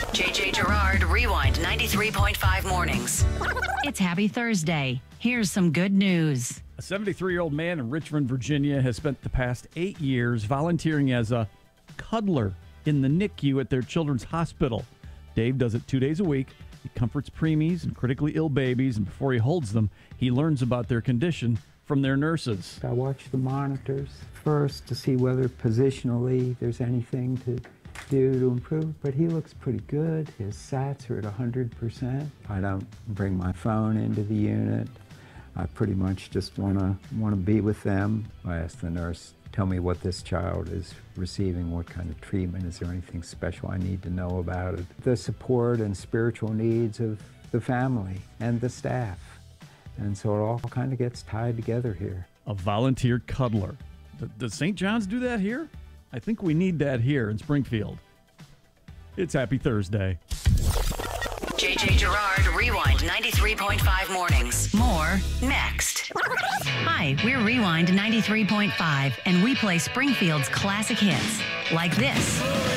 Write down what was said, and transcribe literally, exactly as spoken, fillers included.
J J Gerard, Rewind ninety-three point five mornings. It's Happy Thursday. Here's some good news. A seventy-three-year-old man in Richmond, Virginia has spent the past eight years volunteering as a cuddler in the N I C U at their children's hospital. Dave does it two days a week. He comforts preemies and critically ill babies, and before he holds them, he learns about their condition from their nurses. I watch the monitors first to see whether positionally there's anything to do to improve, but he looks pretty good. His sats are at one hundred percent. I don't bring my phone into the unit. I pretty much just want to want to be with them. I ask the nurse, tell me what this child is receiving, what kind of treatment, is there anything special I need to know about it? The support and spiritual needs of the family and the staff. And so it all kind of gets tied together here. A volunteer cuddler. D- does Saint John's do that here? I think we need that here in Springfield. It's Happy Thursday. J J Gerard, Rewind ninety-three point five mornings. More next. Hi, we're Rewind ninety-three point five, and we play Springfield's classic hits like this.